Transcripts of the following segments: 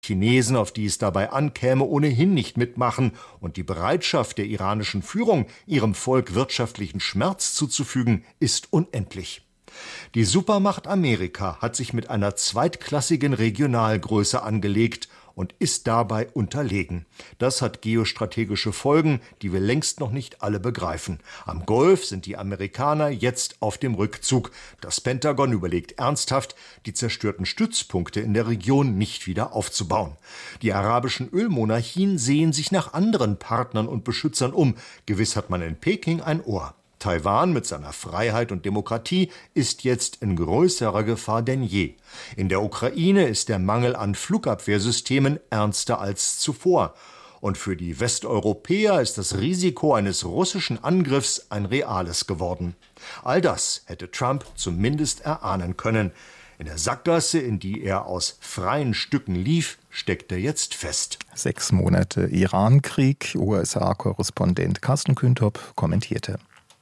Chinesen, auf die es dabei ankäme, ohnehin nicht mitmachen, und die Bereitschaft der iranischen Führung, ihrem Volk wirtschaftlichen Schmerz zuzufügen, ist unendlich. Die Supermacht Amerika hat sich mit einer zweitklassigen Regionalgröße angelegt und ist dabei unterlegen. Das hat geostrategische Folgen, die wir längst noch nicht alle begreifen. Am Golf sind die Amerikaner jetzt auf dem Rückzug. Das Pentagon überlegt ernsthaft, die zerstörten Stützpunkte in der Region nicht wieder aufzubauen. Die arabischen Ölmonarchien sehen sich nach anderen Partnern und Beschützern um. Gewiss hat man in Peking ein Ohr. Taiwan mit seiner Freiheit und Demokratie ist jetzt in größerer Gefahr denn je. In der Ukraine ist der Mangel an Flugabwehrsystemen ernster als zuvor. Und für die Westeuropäer ist das Risiko eines russischen Angriffs ein reales geworden. All das hätte Trump zumindest erahnen können. In der Sackgasse, in die er aus freien Stücken lief, steckt er jetzt fest. 6 Monate Iran-Krieg. USA-Korrespondent Carsten Küntop kommentierte.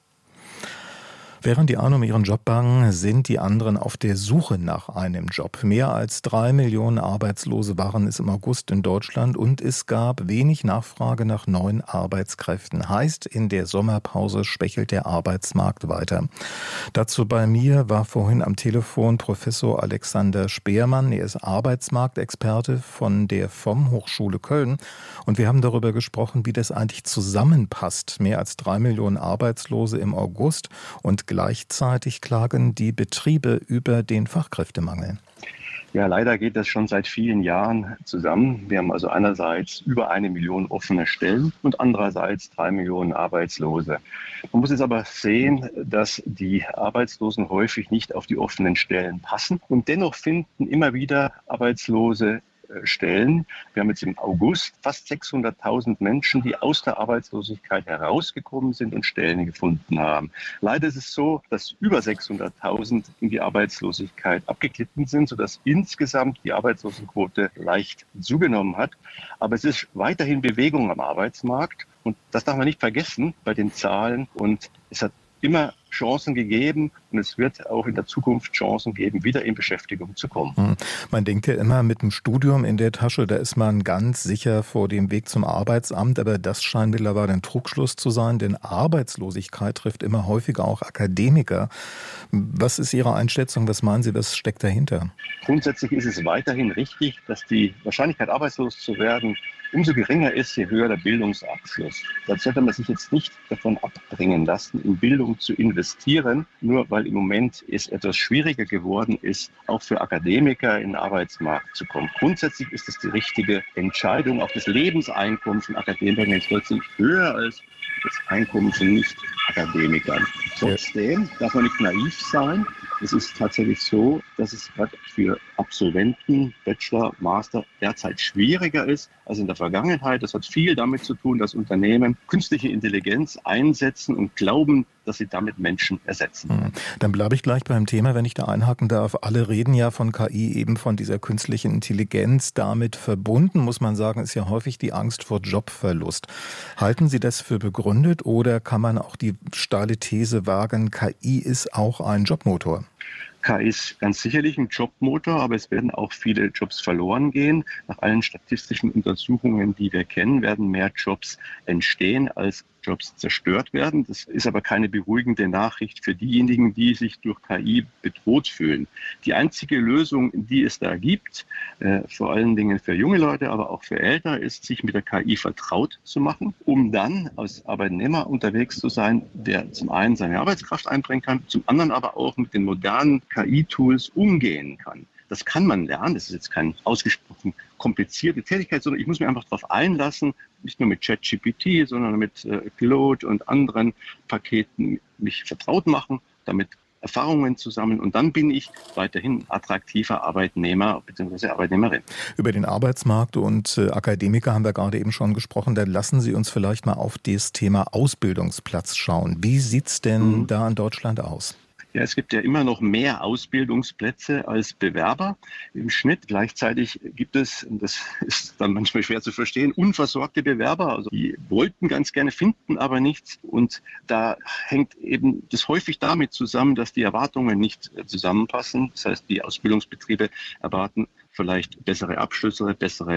Während die einen um ihren Job bangen, sind die anderen auf der Suche nach einem Job. Mehr als 3 Millionen Arbeitslose waren es im August in Deutschland und es gab wenig Nachfrage nach neuen Arbeitskräften. Heißt, in der Sommerpause schwächelt der Arbeitsmarkt weiter. Dazu bei mir war vorhin am Telefon Professor Alexander Speermann. Er ist Arbeitsmarktexperte von der FOM Hochschule Köln. Und wir haben darüber gesprochen, wie das eigentlich zusammenpasst. Mehr als 3 Millionen Arbeitslose im August und gleichzeitig klagen die Betriebe über den Fachkräftemangel. Ja, leider geht das schon seit vielen Jahren zusammen. Wir haben also einerseits über 1 Million offene Stellen und andererseits 3 Millionen Arbeitslose. Man muss jetzt aber sehen, dass die Arbeitslosen häufig nicht auf die offenen Stellen passen und dennoch finden immer wieder Arbeitslose Stellen. Wir haben jetzt im August fast 600.000 Menschen, die aus der Arbeitslosigkeit herausgekommen sind und Stellen gefunden haben. Leider ist es so, dass über 600.000 in die Arbeitslosigkeit abgeglitten sind, sodass insgesamt die Arbeitslosenquote leicht zugenommen hat. Aber es ist weiterhin Bewegung am Arbeitsmarkt und das darf man nicht vergessen bei den Zahlen. Und es hat immer Chancen gegeben und es wird auch in der Zukunft Chancen geben, wieder in Beschäftigung zu kommen. Man denkt ja immer, mit dem Studium in der Tasche, da ist man ganz sicher vor dem Weg zum Arbeitsamt, aber das scheint mittlerweile ein Trugschluss zu sein, denn Arbeitslosigkeit trifft immer häufiger auch Akademiker. Was ist Ihre Einschätzung? Was meinen Sie, was steckt dahinter? Grundsätzlich ist es weiterhin richtig, dass die Wahrscheinlichkeit, arbeitslos zu werden, umso geringer ist, je höher der Bildungsabschluss. Da sollte man sich jetzt nicht davon abbringen lassen, in Bildung zu investieren, nur weil im Moment es etwas schwieriger geworden ist, auch für Akademiker in den Arbeitsmarkt zu kommen. Grundsätzlich ist es die richtige Entscheidung. Auch das Lebenseinkommen von Akademikern ist deutlich höher als das Einkommen von Nicht-Akademikern. Trotzdem darf man nicht naiv sein. Es ist tatsächlich so, dass es gerade für Absolventen, Bachelor, Master derzeit schwieriger ist als in der Vergangenheit. Das hat viel damit zu tun, dass Unternehmen künstliche Intelligenz einsetzen und glauben, dass sie damit Menschen ersetzen. Dann bleibe ich gleich beim Thema, wenn ich da einhaken darf. Alle reden ja von KI, eben von dieser künstlichen Intelligenz. Damit verbunden, muss man sagen, ist ja häufig die Angst vor Jobverlust. Halten Sie das für begründet oder kann man auch die steile These wagen, KI ist auch ein Jobmotor? KI ist ganz sicherlich ein Jobmotor, aber es werden auch viele Jobs verloren gehen. Nach allen statistischen Untersuchungen, die wir kennen, werden mehr Jobs entstehen, als Jobs zerstört werden. Das ist aber keine beruhigende Nachricht für diejenigen, die sich durch KI bedroht fühlen. Die einzige Lösung, die es da gibt, vor allen Dingen für junge Leute, aber auch für Ältere, ist, sich mit der KI vertraut zu machen, um dann als Arbeitnehmer unterwegs zu sein, der zum einen seine Arbeitskraft einbringen kann, zum anderen aber auch mit den modernen KI-Tools umgehen kann. Das kann man lernen. Das ist jetzt keine ausgesprochen komplizierte Tätigkeit, sondern ich muss mich einfach darauf einlassen, nicht nur mit ChatGPT, sondern mit Claude und anderen Paketen mich vertraut machen, damit Erfahrungen zu sammeln und dann bin ich weiterhin attraktiver Arbeitnehmer bzw. Arbeitnehmerin. Über den Arbeitsmarkt und Akademiker haben wir gerade eben schon gesprochen. Da lassen Sie uns vielleicht mal auf das Thema Ausbildungsplatz schauen. Wie sieht es denn da in Deutschland aus? Ja, es gibt ja immer noch mehr Ausbildungsplätze als Bewerber im Schnitt. Gleichzeitig gibt es, und das ist dann manchmal schwer zu verstehen, unversorgte Bewerber. Also die wollten ganz gerne, finden aber nichts. Und da hängt eben das häufig damit zusammen, dass die Erwartungen nicht zusammenpassen. Das heißt, die Ausbildungsbetriebe erwarten vielleicht bessere Abschlüsse, bessere